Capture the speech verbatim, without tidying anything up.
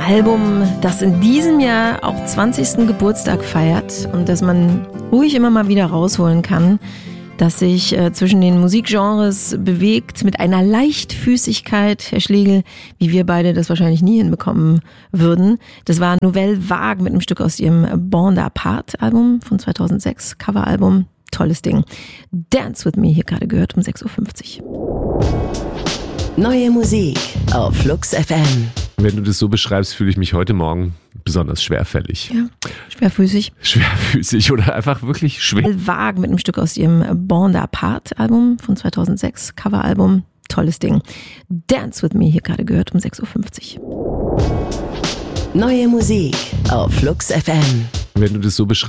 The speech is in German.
Album, das in diesem Jahr auch zwanzigsten Geburtstag feiert und das man ruhig immer mal wieder rausholen kann, das sich äh, zwischen den Musikgenres bewegt mit einer Leichtfüßigkeit, Herr Schlegel, wie wir beide das wahrscheinlich nie hinbekommen würden. Das war Nouvelle Vague mit einem Stück aus ihrem Bande Apart Album von zweitausendsechs, Coveralbum, tolles Ding. Dance With Me hier gerade gehört um sechs Uhr fünfzig. Neue Musik auf Flux F M. Wenn du das so beschreibst, fühle ich mich heute Morgen besonders schwerfällig. Ja, schwerfüßig. Schwerfüßig oder einfach wirklich schwer. Vague mit einem Stück aus ihrem Bande Apart Album von zweitausendsechs, Coveralbum, tolles Ding. Dance With Me hier gerade gehört um sechs Uhr fünfzig. Neue Musik auf Flux F M. Wenn du das so beschreibst,